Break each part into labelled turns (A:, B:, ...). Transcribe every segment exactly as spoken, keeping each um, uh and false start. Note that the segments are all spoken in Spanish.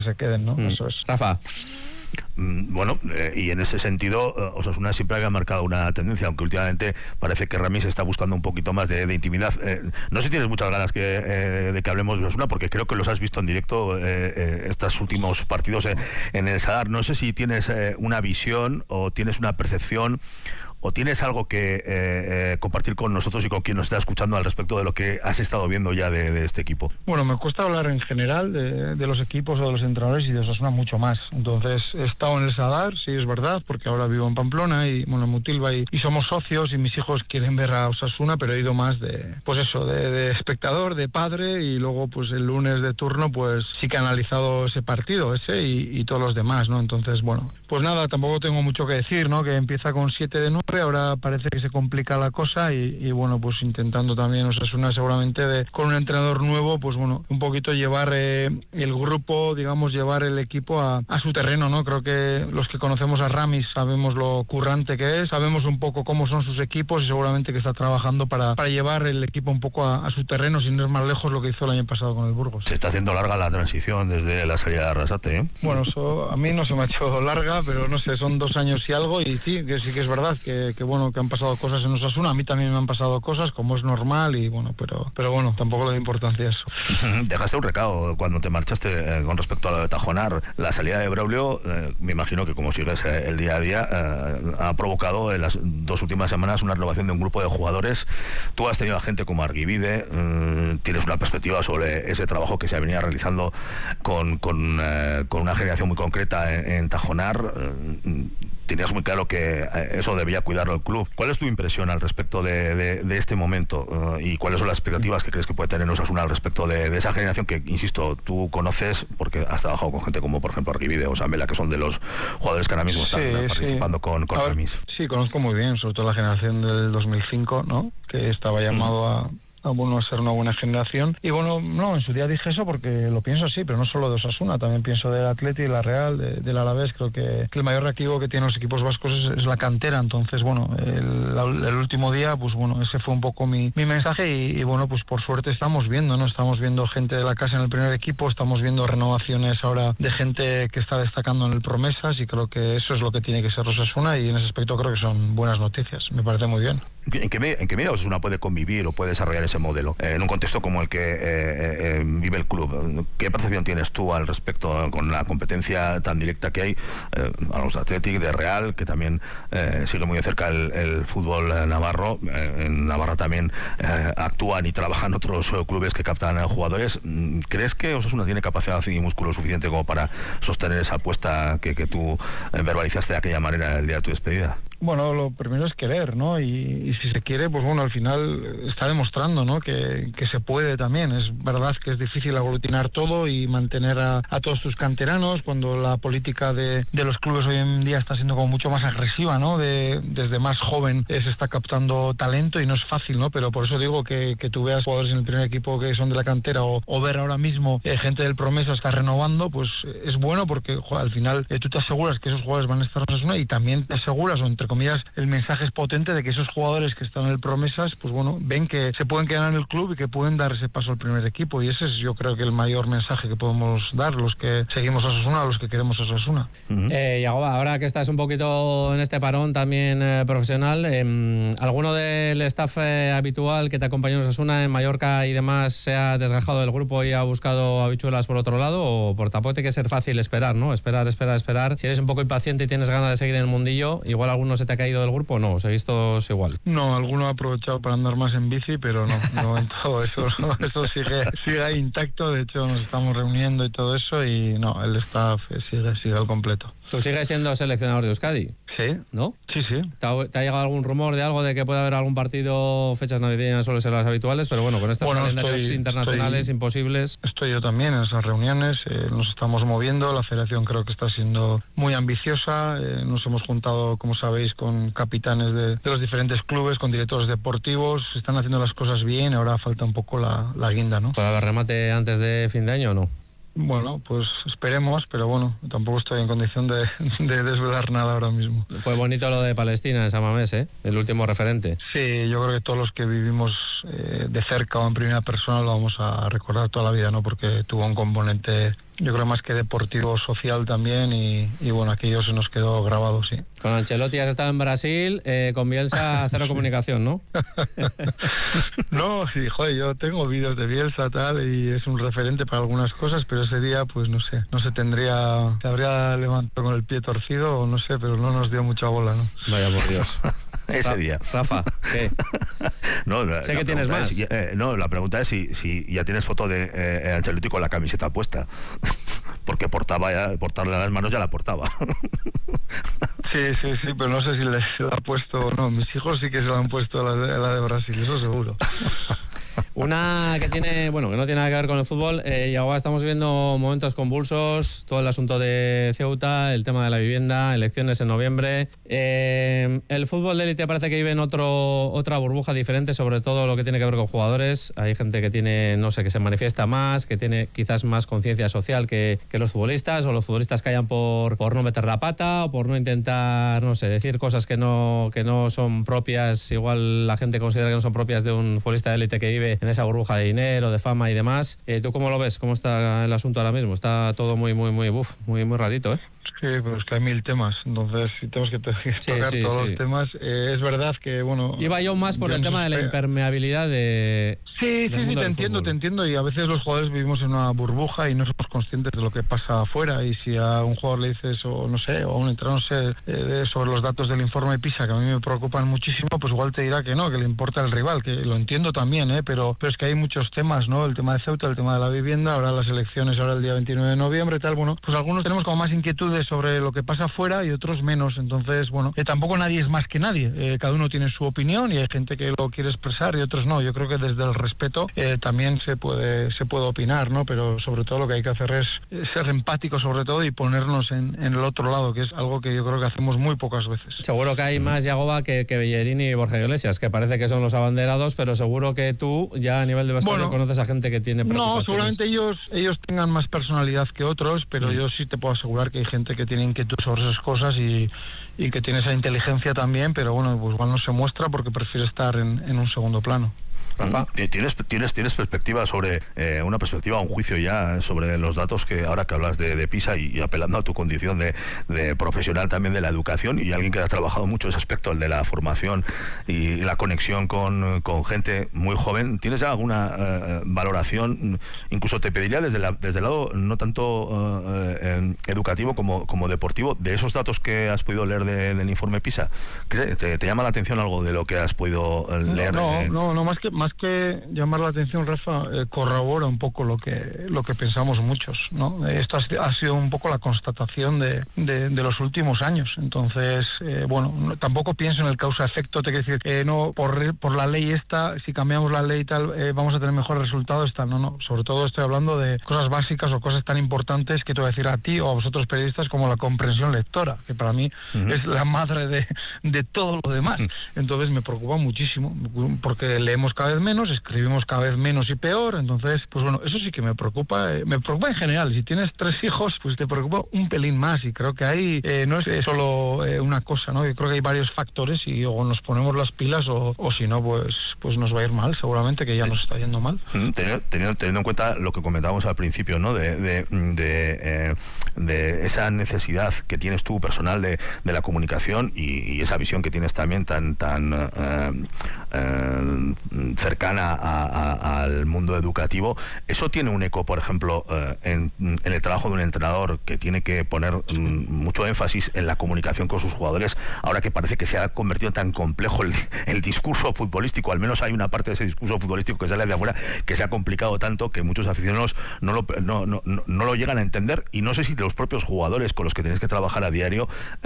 A: se queden, ¿no?
B: Mm.
A: Eso es.
B: Rafa.
C: Bueno, eh, y en ese sentido, eh, Osasuna siempre había marcado una tendencia, aunque últimamente parece que Ramis está buscando un poquito más de, de intimidad. Eh, no sé si tienes muchas ganas que, eh, de que hablemos de Osasuna, porque creo que los has visto en directo eh, eh, estos últimos partidos eh, en el Sadar. No sé si tienes eh, una visión o tienes una percepción o tienes algo que eh, eh, compartir con nosotros y con quien nos está escuchando al respecto de lo que has estado viendo ya de, de este equipo.
A: Bueno, me cuesta hablar en general de, de los equipos o de los entrenadores y de Osasuna mucho más. Entonces, he estado en el Sadar, sí es verdad, porque ahora vivo en Pamplona y, bueno, en Mutilva y, y somos socios y mis hijos quieren ver a Osasuna, pero he ido más de, pues eso, de, de espectador, de padre, y luego, pues el lunes de turno, pues sí que he analizado ese partido, ese y, y todos los demás, ¿no? Entonces, bueno, pues nada, tampoco tengo mucho que decir, ¿no? Que empieza con siete de nueve, ahora parece que se complica la cosa y, y bueno, pues intentando también Osasuna seguramente de, con un entrenador nuevo, pues bueno, un poquito llevar eh, el grupo, digamos, llevar el equipo a, a su terreno, ¿no? Creo que los que conocemos a Ramis sabemos lo currante que es, sabemos un poco cómo son sus equipos y seguramente que está trabajando para, para llevar el equipo un poco a, a su terreno, sin ir más lejos lo que hizo el año pasado con el Burgos.
C: Se está haciendo larga la transición desde la salida de Arrasate, ¿eh?
A: Bueno, eso a mí no se me ha hecho larga, pero no sé, son dos años y algo, y sí, que sí que es verdad que, que bueno, que han pasado cosas en Osasuna, a mí también me han pasado cosas, como es normal, y bueno, pero pero bueno, tampoco le doy importancia a eso.
C: Dejaste un recado cuando te marchaste eh, con respecto a lo de Tajonar. La salida de Braulio, eh, me imagino que como sigues eh, el día a día, eh, ha provocado en las dos últimas semanas una renovación de un grupo de jugadores. Tú has tenido a gente como Arguivide, eh, tienes una perspectiva sobre ese trabajo que se venía realizando con, con, eh, con una generación muy concreta en, en Tajonar. Eh, tenías muy claro que eso debía cuidarlo el club. ¿Cuál es tu impresión al respecto de, de, de este momento uh, y cuáles son las expectativas que crees que puede tener Osasuna al respecto de, de esa generación que, insisto, tú conoces porque has trabajado con gente como, por ejemplo, Arguivide o Samela, que son de los jugadores que ahora mismo están sí, participando sí. con, con
A: ver,
C: Ramis?
A: Sí, conozco muy bien, sobre todo la generación del dos mil cinco, ¿no? Que estaba llamado sí. a... a bueno, a ser una buena generación. Y bueno, no, en su día dije eso porque lo pienso así, pero no solo de Osasuna, también pienso del Atleti, de la Real, de, del Alavés. Creo que, que el mayor reactivo que tienen los equipos vascos es, es la cantera. Entonces, bueno, el, el último día, pues bueno, ese fue un poco mi, mi mensaje y, y bueno, pues por suerte estamos viendo, ¿no? Estamos viendo gente de la casa en el primer equipo, estamos viendo renovaciones ahora de gente que está destacando en el Promesas y creo que eso es lo que tiene que ser Osasuna y en ese aspecto creo que son buenas noticias. Me parece muy bien.
C: ¿En qué, en qué medida Osasuna puede convivir o puede desarrollar ese modelo eh, en un contexto como el que eh, eh, vive el club? ¿Qué percepción tienes tú al respecto con la competencia tan directa que hay eh, a los Athletic, de Real, que también eh, sigue muy de cerca el, el fútbol navarro? Eh, en Navarra también eh, actúan y trabajan otros eh, clubes que captan eh, jugadores. ¿Crees que Osasuna tiene capacidad y músculo suficiente como para sostener esa apuesta que, que tú eh, verbalizaste de aquella manera el día de tu despedida?
A: Bueno, lo primero es querer, ¿no? Y, y si se quiere, pues bueno, al final está demostrando, ¿no? Que, que se puede también. Es verdad que es difícil aglutinar todo y mantener a, a todos tus canteranos cuando la política de, de los clubes hoy en día está siendo como mucho más agresiva, ¿no? De, desde más joven se está captando talento y no es fácil, ¿no? Pero por eso digo que, que tú veas jugadores en el primer equipo que son de la cantera o, o ver ahora mismo eh, gente del Promesa está renovando, pues es bueno porque joder, al final eh, tú te aseguras que esos jugadores van a estar en Osasuna y también te aseguras, o entre comillas, el mensaje es potente de que esos jugadores que están en el Promesas, pues bueno, ven que se pueden quedar en el club y que pueden dar ese paso al primer equipo, y ese es yo creo que el mayor mensaje que podemos dar los que seguimos a Osasuna, los que queremos a Osasuna.
B: Uh-huh. eh, Yagoba, ahora que estás un poquito en este parón también eh, profesional, eh, ¿alguno del staff eh, habitual que te acompañó en Osasuna, en Mallorca y demás, se ha desgajado del grupo y ha buscado habichuelas por otro lado? O por tampoco tiene que ser fácil esperar, ¿no? Esperar, esperar, esperar. Si eres un poco impaciente y tienes ganas de seguir en el mundillo, igual alguno se te ha caído del grupo, no, seguís todos igual.
A: No, alguno ha aprovechado para andar más en bici, pero no, no en todo eso, no, eso sigue, sigue ahí intacto. De hecho nos estamos reuniendo y todo eso y no, el staff sigue, sigue al completo.
B: ¿Tú sigues siendo seleccionador de Euskadi?
A: Sí.
B: ¿No?
A: Sí, sí.
B: ¿Te ha, te ha llegado algún rumor de algo de que puede haber algún partido, fechas navideñas suelen ser las habituales, pero bueno, con estos bueno, calendarios estoy, internacionales estoy, imposibles?
A: Estoy yo también en esas reuniones, eh, nos estamos moviendo, la federación creo que está siendo muy ambiciosa, eh, nos hemos juntado, como sabéis, con capitanes de, de los diferentes clubes, con directores deportivos, se están haciendo las cosas bien, ahora falta un poco la, la guinda, ¿no?
B: ¿Puede haber remate antes de fin de año o no?
A: Bueno, pues esperemos, pero bueno, tampoco estoy en condición de, de desvelar nada ahora mismo.
B: Fue bonito lo de Palestina en San Mamés, ¿eh? El último referente.
A: Sí, yo creo que todos los que vivimos eh, de cerca o en primera persona lo vamos a recordar toda la vida, ¿no? Porque tuvo un componente yo creo más que deportivo, social también, y, y bueno, aquello se nos quedó grabado, sí.
B: Con Ancelotti has estado en Brasil, eh, con Bielsa cero comunicación, ¿no?
A: No, sí, joder, yo tengo vídeos de Bielsa tal y es un referente para algunas cosas, pero ese día, pues no sé, no se tendría, se habría levantado con el pie torcido o no sé, pero no nos dio mucha bola, ¿no?
B: Vaya por Dios.
C: Ese
B: Ra
C: día.
B: Rafa, ¿qué?
C: No, la,
B: sé
C: la
B: que tienes más.
C: Es, eh, no, la pregunta es si, si ya tienes foto de eh, Ancelotti con la camiseta puesta. Porque portaba ya, portarle las manos ya la portaba.
A: Sí, sí, sí, pero no sé si le, se la ha puesto o no. Mis hijos sí que se la han puesto la de, la de Brasil, eso seguro.
B: Una que tiene, bueno, que no tiene nada que ver con el fútbol, eh, y ahora estamos viendo momentos convulsos, todo el asunto de Ceuta, el tema de la vivienda, elecciones en noviembre. Eh, el fútbol de élite parece que vive en otro, otra burbuja diferente, sobre todo lo que tiene que ver con jugadores. Hay gente que tiene, no sé, que se manifiesta más, que tiene quizás más conciencia social que, que los futbolistas, o los futbolistas callan por, por no meter la pata, o por no intentar, no sé, decir cosas que no, que no son propias. Igual la gente considera que no son propias de un futbolista de élite que vive en esa burbuja de dinero, de fama y demás. Eh, ¿Tú cómo lo ves? ¿Cómo está el asunto ahora mismo? Está todo muy, muy, muy, uf, muy, muy rarito, ¿eh?
A: Sí, pero es que hay mil temas, entonces si tenemos que tocar
B: sí, sí,
A: todos
B: sí.
A: los temas, eh, es verdad que, bueno...
B: Iba yo más por el tema de la impermeabilidad de...
A: Sí, sí, sí, te entiendo, fútbol. te entiendo, y a veces los jugadores vivimos en una burbuja y no somos conscientes de lo que pasa afuera, y si a un jugador le dices, o no sé, o a un entrenador, no sé, eh, sobre los datos del informe PISA, que a mí me preocupan muchísimo, pues igual te dirá que no, que le importa el rival, que lo entiendo también, ¿eh? pero, pero es que hay muchos temas, ¿no? El tema de Ceuta, el tema de la vivienda, ahora las elecciones, ahora el día veintinueve de noviembre, tal, bueno, pues algunos tenemos como más inquietudes sobre lo que pasa afuera y otros menos, entonces, bueno, eh, tampoco nadie es más que nadie, eh, cada uno tiene su opinión y hay gente que lo quiere expresar y otros no. Yo creo que desde el respeto eh, también se puede se puede opinar, ¿no? Pero sobre todo lo que hay que hacer es ser empático sobre todo y ponernos en, en el otro lado, que es algo que yo creo que hacemos muy pocas veces.
B: Seguro que hay más Yagoba que, que Bellerín y Borja Iglesias, que parece que son los abanderados, pero seguro que tú ya a nivel de vestuario bueno, conoces a gente que tiene preocupaciones.
A: No, seguramente ellos ellos tengan más personalidad que otros, pero mm. yo sí te puedo asegurar que hay gente que tiene inquietud sobre esas cosas y, y que tiene esa inteligencia también, pero bueno, pues igual no se muestra porque prefiere estar en, en un segundo plano.
C: Rafa, ¿tienes, tienes, tienes perspectiva sobre, eh, una perspectiva, un juicio ya sobre los datos que ahora que hablas de, de PISA y, y apelando a tu condición de, de profesional también de la educación y alguien que ha trabajado mucho ese aspecto, el de la formación y la conexión con, con gente muy joven? ¿Tienes ya alguna eh, valoración? Incluso te pediría desde, la, desde el lado no tanto eh, educativo como, como deportivo, de esos datos que has podido leer de, del informe PISA. ¿Te, te, ¿Te llama la atención algo de lo que has podido leer?
A: No,
C: eh?
A: no, no, más que más que llamar la atención, Rafa, eh, corrobora un poco lo que lo que pensamos muchos, ¿no? Esto ha, ha sido un poco la constatación de, de, de los últimos años. Entonces, eh, bueno, no, tampoco pienso en el causa-efecto, te quiero decir que eh, no, por, por la ley esta, si cambiamos la ley y tal, eh, vamos a tener mejores resultados, tal, no, no. Sobre todo estoy hablando de cosas básicas o cosas tan importantes que te voy a decir a ti o a vosotros periodistas como la comprensión lectora, que para mí uh-huh. es la madre de, de todo lo demás. Uh-huh. Entonces me preocupa muchísimo, porque leemos cada vez menos, escribimos cada vez menos y peor, entonces, pues bueno, eso sí que me preocupa, eh, me preocupa en general. Si tienes tres hijos, pues te preocupa un pelín más, y creo que ahí eh, no es solo eh, una cosa, ¿no? Yo creo que hay varios factores y o nos ponemos las pilas o, o si no, pues pues nos va a ir mal, seguramente, que ya nos está yendo mal.
C: Teniendo, teniendo, teniendo en cuenta lo que comentábamos al principio, ¿no? De, de, de, eh, de esa necesidad que tienes tú personal de, de la comunicación y, y esa visión que tienes también tan, tan eh, eh, cercana a, a, al mundo educativo, ¿eso tiene un eco, por ejemplo, eh, en, en el trabajo de un entrenador que tiene que poner mm, mucho énfasis en la comunicación con sus jugadores, ahora que parece que se ha convertido tan complejo el, el discurso futbolístico? Al menos hay una parte de ese discurso futbolístico que sale de afuera que se ha complicado tanto que muchos aficionados no lo, no, no, no, no lo llegan a entender, y no sé si los propios jugadores con los que tenéis que trabajar a diario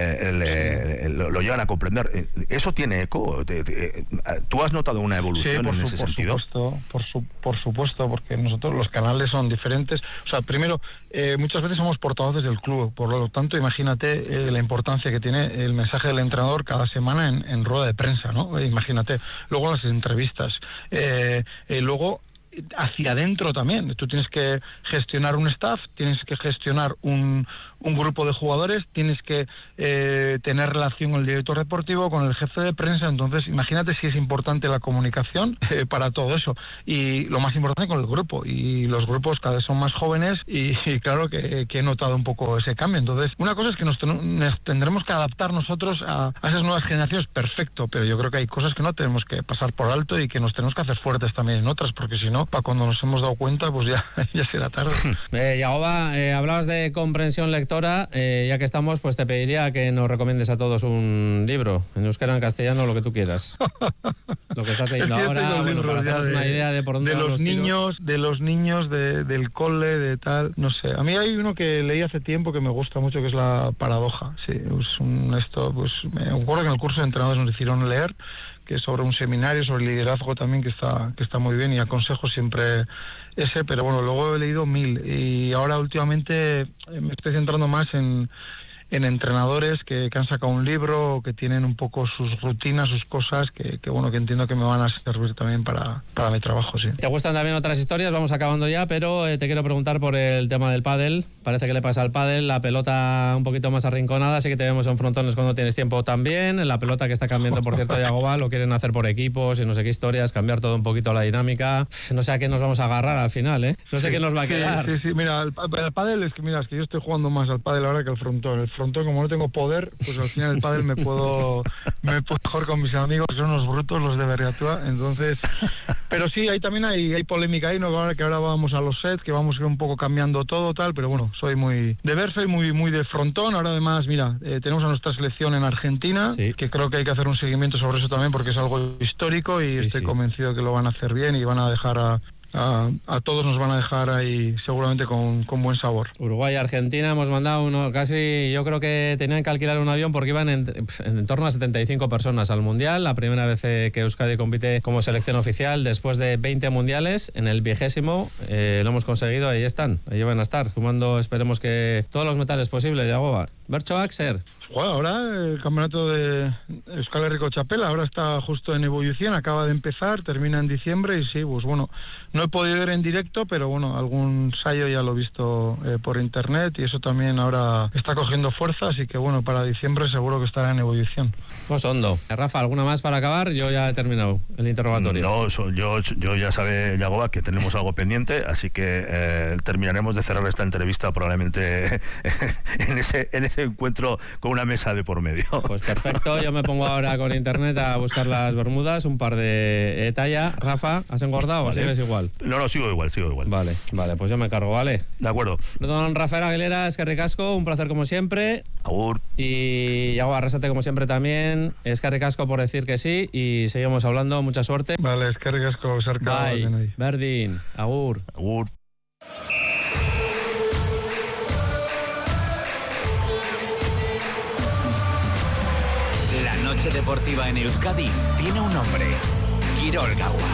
C: eh, le, lo, lo llegan a comprender. ¿Eso tiene eco? ¿Te, te, ¿Tú has notado una evolución
A: sí,
C: en
A: su,
C: ese
A: por
C: sentido?
A: Supuesto, por, su, por supuesto, porque nosotros los canales son diferentes. O sea, primero, eh, muchas veces somos portavoces del club, por lo tanto, imagínate eh, la importancia que tiene el mensaje del entrenador cada semana en, en rueda de prensa, ¿no? Imagínate. Luego las entrevistas. Eh, eh, luego hacia adentro también. Tú tienes que gestionar un staff, tienes que gestionar un, un grupo de jugadores, tienes que eh, tener relación con el director deportivo, con el jefe de prensa. Entonces, imagínate si es importante la comunicación eh, para todo eso. Y lo más importante con el grupo. Y los grupos cada vez son más jóvenes y, y claro que, que he notado un poco ese cambio. Entonces, una cosa es que nos, ten- nos tendremos que adaptar nosotros a, a esas nuevas generaciones, perfecto, pero yo creo que hay cosas que no tenemos que pasar por alto y que nos tenemos que hacer fuertes también en otras, porque si no, para cuando nos hemos dado cuenta, pues ya, ya será tarde.
B: Eh, Yagoba, eh, hablabas de comprensión lectora, eh, ya que estamos, pues te pediría que nos recomiendes a todos un libro, en euskera, en castellano, lo que tú quieras. Lo que estás leyendo
A: Es que
B: ahora,
A: tengo
B: bueno,
A: libros
B: para
A: ya
B: hacernos
A: de-
B: una idea de por dónde
A: de
B: van
A: los
B: tiros.
A: niños, de los niños de, del cole, de tal, no sé. A mí hay uno que leí hace tiempo que me gusta mucho, que es La Paradoja. Sí, es un esto, pues me acuerdo que en el curso de entrenadores nos hicieron leer, que es sobre un seminario sobre liderazgo también, que está que está muy bien, y aconsejo siempre ese, pero bueno, luego he leído mil y ahora últimamente me estoy centrando más en en entrenadores que, que han sacado un libro, que tienen un poco sus rutinas, sus cosas, que, que bueno, que entiendo que me van a servir también para, para mi trabajo, sí.
B: ¿Te gustan también otras historias? Vamos acabando ya, pero eh, te quiero preguntar por el tema del pádel. Parece que le pasa al pádel, la pelota un poquito más arrinconada, así que te vemos en frontones cuando tienes tiempo también. La pelota que está cambiando, por cierto, Yagoba, lo quieren hacer por equipos y no sé qué historias, cambiar todo un poquito la dinámica. No sé a qué nos vamos a agarrar al final, ¿eh? No sé
A: Sí,
B: qué nos va a quedar.
A: Sí, sí, mira, el, el pádel es que, mira, es que yo estoy jugando más al pádel ahora que al frontón. El frontón, como no tengo poder, pues al final el pádel me puedo me puedo jugar con mis amigos, que son unos brutos, los de Berriatua, entonces... Pero sí, ahí también hay, hay polémica ahí, ¿no? Ahora que ahora vamos a los sets, que vamos a ir un poco cambiando todo, tal, pero bueno, soy muy de ver, soy muy, muy de frontón. Ahora además, mira, eh, tenemos a nuestra selección en Argentina,
B: Sí.
A: que creo que hay que hacer un seguimiento sobre eso también, porque es algo histórico y
B: Sí,
A: estoy
B: sí.
A: convencido que lo van a hacer bien y van a dejar a... A, a todos nos van a dejar ahí seguramente con, con buen sabor.
B: Uruguay, Argentina, hemos mandado uno casi, yo creo que tenían que alquilar un avión porque iban en, en torno a setenta y cinco personas al Mundial, la primera vez eh, que Euskadi compite como selección oficial después de veinte mundiales, en el vigésimo eh, lo hemos conseguido, ahí están, ahí van a estar, sumando, esperemos que todos los metales posibles, Yagoba. Bercho Axer.
A: Bueno, ahora el campeonato de Euskal Herriko Txapela ahora está justo en ebullición, acaba de empezar, termina en diciembre y sí, pues bueno, no he podido ver en directo, pero bueno, algún ensayo ya lo he visto eh, por internet y eso también ahora está cogiendo fuerza, así que bueno, para diciembre seguro que estará en ebullición.
B: Pues hondo. Rafa, ¿alguna más para acabar? Yo ya he terminado el interrogatorio.
C: No, so- yo, yo ya sabe, Yagoba, que tenemos algo pendiente, así que eh, terminaremos de cerrar esta entrevista probablemente en ese, en ese encuentro con una mesa de por medio.
B: Pues perfecto, yo me pongo ahora con internet a buscar las bermudas, un par de eh, talla. Rafa, ¿has engordado
C: Vale.
B: o sigues igual?
C: No, no, sigo igual, sigo igual.
B: Vale, vale, pues yo me cargo, ¿vale?
C: De acuerdo.
B: Don Rafael Aguilera, es que ricasco, un placer como siempre.
C: Agur.
B: Y Yago Arrasate como siempre también, es que ricasco por decir que sí y seguimos hablando, mucha suerte.
A: Vale, es que ricasco, Sarka.
B: Bye, Berdin, agur.
C: Agur.
D: La noche deportiva en Euskadi tiene un nombre: Kirol Gaua.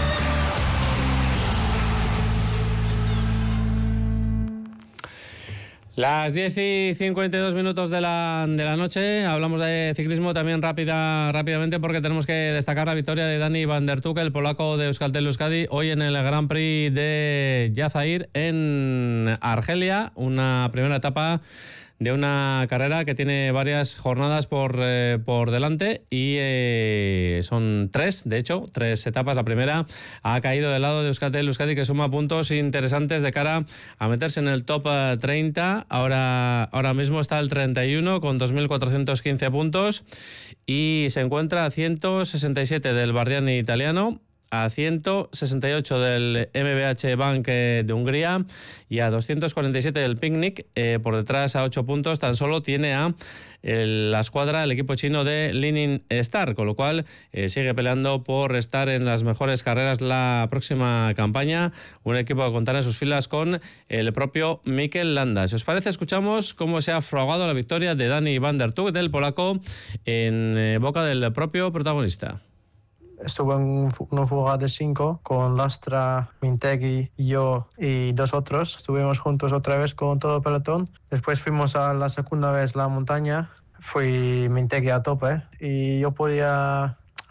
B: Las diez y cincuenta y dos minutos de la, de la noche, hablamos de ciclismo también rápida, rápidamente porque tenemos que destacar la victoria de Dani van der Tuuk, el polaco de Euskaltel Euskadi, hoy en el Grand Prix de Yazair en Argelia, una primera etapa de una carrera que tiene varias jornadas por, eh, por delante y eh, son tres, de hecho, tres etapas. La primera ha caído del lado de Euskaltel Euskadi, que suma puntos interesantes de cara a meterse en el top eh, treinta. Ahora, ahora mismo está el treinta y uno con dos mil cuatrocientos quince puntos y se encuentra a ciento sesenta y siete del Bardiani italiano, a ciento sesenta y ocho del M B H Bank de Hungría y a doscientos cuarenta y siete del Picnic. Eh, por detrás, a ocho puntos, tan solo tiene a el, la escuadra, el equipo chino de Leaning Star, con lo cual eh, sigue peleando por estar en las mejores carreras la próxima campaña. Un equipo que contará en sus filas con el propio Mikel Landa. Si os parece, escuchamos cómo se ha fragado la victoria de Dani van der Tuuk, del polaco, en eh, boca del propio protagonista.
E: Estuve en una fuga de cinco con Lastra, Mintegui, yo y dos otros. Estuvimos juntos otra vez con todo el pelotón. Después fuimos a la segunda vez la montaña. Fui Mintegui a tope y yo podía